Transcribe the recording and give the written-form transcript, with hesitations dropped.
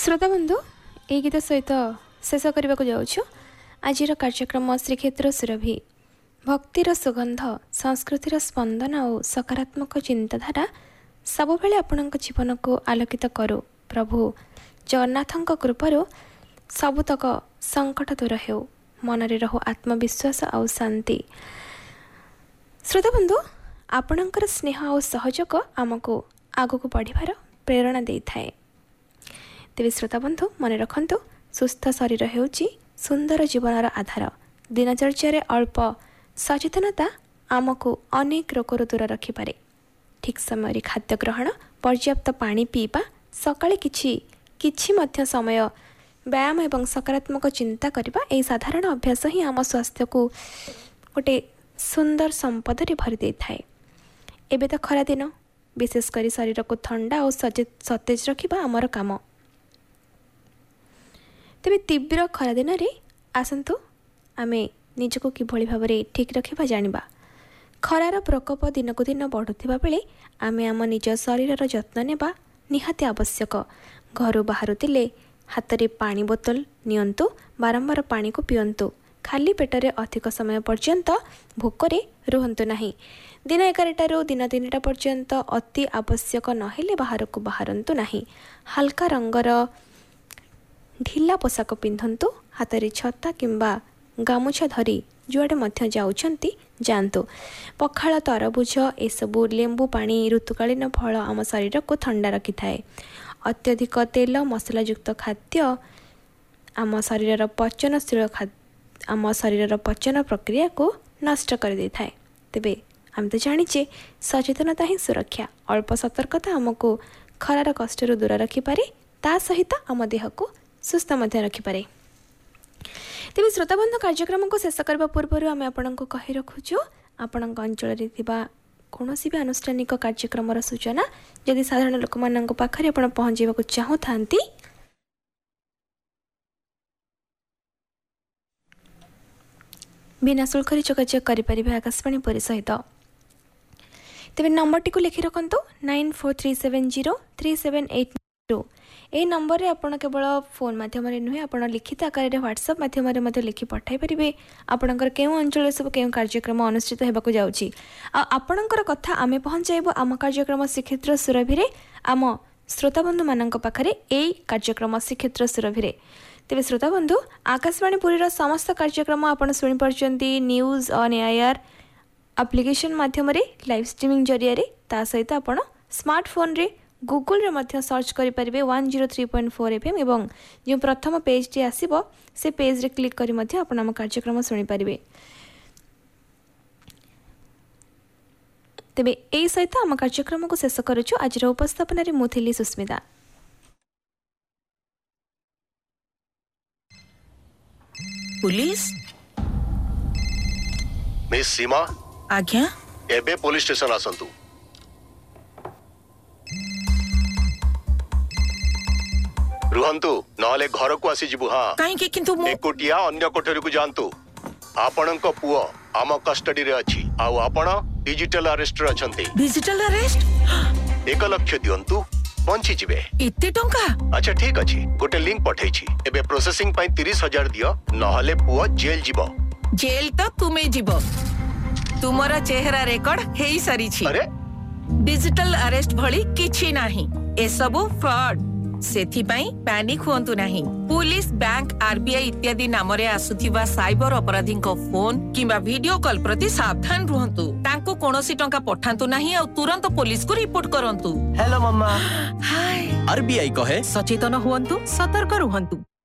श्रोता बंधु ये गीत सहित शेष करने को जाऊँ। आज कार्यक्रम श्रीक्षेत्र सुरभि भक्तिर सुगंध संस्कृतिर स्पंदन और सकारात्मक चिंताधारा सब बेले आपण जीवन को आलोकित करू। प्रभु जगन्नाथ कृपारू सबुतक संकट दूर हो, मनरे रहो आत्मविश्वास और शांति। श्रोता बंधु आपणकर स्नेह और सहयोग आमको आगक बढ़िबार प्रेरणा दे थाए। तेज श्रोता बंधु मन रखु, सुस्थ शरीर होउची सुंदर जीवनर आधार। दिनचर्या अल्प सचेतनता आमको अनेक रोगरू दूर रखिपारे। ठीक समय खाद्य ग्रहण, पर्याप्त पानी पीवा, सकाळे किछि मध्य समय व्यायाम एवं सकारात्मक चिंता करबा ए साधारण अभ्यास ही आम स्वास्थ्य को गोटे सुंदर संपद रे भरी दे थाए। एबे तो खरा दिन, विशेषकर शरीर को ठंडा और सतेज रखिबा आमर काम। तेबे तीव्र खरा दिन रे आसंतु आमे निजको किभଳି भाबरे ठीक रखिबा जानिबा। खरार प्रकोप दिनकु दिन बढ़ुथिबा बेले आमे आम निज शरीरर जत्न नेबा निहाती आवश्यक। घर बाहरुतिले हातरे पानी बोतल नियंतु, बारंबार पानी को पियंतु। खाली पेटरे अधिक समय पर्यंत भोकरे रुहंतु नाही। दिन 11टारू दिन 3टा पर्यंत अति आवश्यक नहेले बाहर को बाहरंतु नाही। हल्का रंगर ढिला पोशाक पिंधंतु। हातरे छता किंबा गामुछा धरी जुआडे मध्य जाउछंती जानतु। पखाळ, तरबुज एसबू, लेंबू पानी, ऋतुकालीन फल आम शरीर को ठंडा रखि थाए। अत्यधिक तेल मसलायुक्त खाद्य आम शरीर पचन प्रक्रिया को नष्ट कर दे थाए। तेबे आम तो जानिचे सचेतनता ही सुरक्षा। अल्प सतर्कता आमको खरार कष्ट दूर रखिपारे, ता सहित आम देह को सुस्थ मध्य रखिपारे। तेज श्रोता बंधु कार्यक्रम को शेष करने पूर्व आम आपण को कही रखुचु, आपण अंचल कौन भी आनुष्ठानिक कार्यक्रम सूचना जदि साधारण लोक मान पाखे आप पहुँचा चाहूता बिना शुल्क जोगाजोग करें आकाशवाणी पुरी सहित। तेज नंबर टी लिखि रखु 94370378। ए नंबर रे आपण केवल फोन माध्यम नुहे, आप लिखित आकार व्हाट्सएप माध्यम लिखि पठाई पारे आपणकर केउ अंचल सब केउ कार्यक्रम अनुष्ठित होगा जाउची। आपणकर कथा आमे पहुँचाइबो आम कार्यक्रम श्रीक्षेत्र सुरभि आम श्रोता बंधु मान पाखरे ए कार्यक्रम श्रीक्षेत्र सुरभि। तेज श्रोता बंधु आकाशवाणी पुरीर समस्त कार्यक्रम आपण शुणी पारछंती न्यूज ऑन एआईआर एप्लिकेशन माध्यम लाइव स्ट्रीमिंग जरिया ता सहित आपण स्मार्टफोन रे गूगल रे मध्य सर्च करि परिबे 103.4 FM एवं जो प्रथम पेज टी आसीबो से पेज रे क्लिक करी मध्य आपण हम कार्यक्रम सुनि परिबे। तेबे एई सहित हम कार्यक्रम को शेष करूछु। आज रो उपस्थापन रे मुथिली सुस्मिता। पुलिस मिस सीमा आज्ञा एबे पुलिस स्टेशन आसंतु। रुहंतु नहले घर को आसी जिबु। हां काहे किंतु मो एकोटिया अन्य कोठरी को जानतु। आपणक पुओ आम कस्टडी रे अछि आ आपण डिजिटल अरेस्ट रे अछंती। Digital arrest 1 lakh दियंतु bunchy जिबे। इत्ते टंका? अच्छा ठीक अछि, गोटे लिंक पठै छी। एबे प्रोसेसिंग पई 30,000 दियो, नहले पुओ जेल जिवो। जेल तो तुमे जिवो। तुमरा चेहरा रेकॉर्ड हेई सारी छी। अरे डिजिटल अरेस्ट भली किछि नाही, ए सबु फ्रॉड। सेथि पई पैनिक हुंतु नाही। पुलिस, बैंक, आरबीआई इत्यादि नामरे आसुथिबा साइबर अपराधी को फोन किंबा वीडियो कॉल प्रति सावधान रुहंतु। तांको कोनोसी टंका पठांतु नाही और तुरंत पुलिस को रिपोर्ट करंतु। हेलो मम्मा। हाय आरबीआई कहे सचेतन हुंतु, सतर्क रुहंतु।